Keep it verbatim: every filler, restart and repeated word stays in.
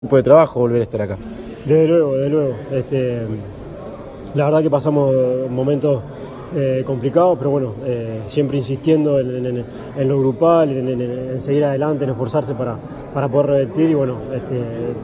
Tiempo de trabajo volver a estar acá. Desde luego, desde luego. Este, la verdad que pasamos momentos eh, complicados, pero bueno, eh, siempre insistiendo en, en, en lo grupal, en, en, en seguir adelante, en esforzarse para, para poder revertir y bueno, este,